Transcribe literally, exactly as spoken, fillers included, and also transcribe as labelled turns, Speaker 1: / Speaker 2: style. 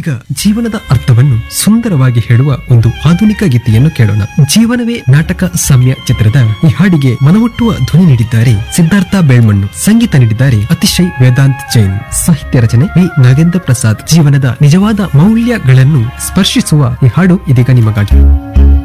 Speaker 1: ಇದೀಗ ಜೀವನದ ಅರ್ಥವನ್ನು ಸುಂದರವಾಗಿ ಹೇಳುವ ಒಂದು ಆಧುನಿಕ ಗೀತೆಯನ್ನು ಕೇಳೋಣ. ಜೀವನವೇ ನಾಟಕ ಸಾಮ್ಯ ಚಿತ್ರದ ಈ ಹಾಡಿಗೆ ಮನಮುಟ್ಟುವ ಧ್ವನಿ ನೀಡಿದ್ದಾರೆ ಸಿದ್ಧಾರ್ಥ ಬೇಳ್ಮಣ್ಣು, ಸಂಗೀತ ನೀಡಿದ್ದಾರೆ ಅತಿಶಯ್ ವೇದಾಂತ್ ಜೈನ್, ಸಾಹಿತ್ಯ ರಚನೆ ವಿ ನಾಗೇಂದ್ರ ಪ್ರಸಾದ್. ಜೀವನದ ನಿಜವಾದ ಮೌಲ್ಯಗಳನ್ನು ಸ್ಪರ್ಶಿಸುವ ಈ ಹಾಡು ಇದೀಗ ನಿಮಗಾಗಿ.